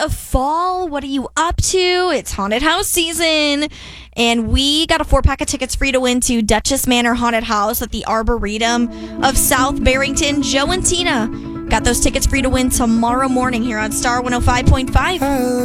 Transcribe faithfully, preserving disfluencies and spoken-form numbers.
of fall. What are you up to? It's haunted house season. And we got a four pack of tickets free to win to Duchess Manor Haunted House at the Arboretum of South Barrington. Joe and Tina got those tickets free to win tomorrow morning here on Star one oh five point five.